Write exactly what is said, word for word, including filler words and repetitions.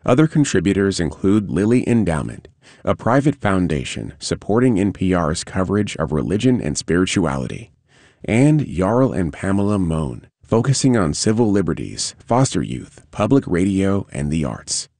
Other contributors include Lilly Endowment, a private foundation supporting N P R's coverage of religion and spirituality, and Jarl and Pamela Mohn, focusing on civil liberties, foster youth, public radio, and the arts.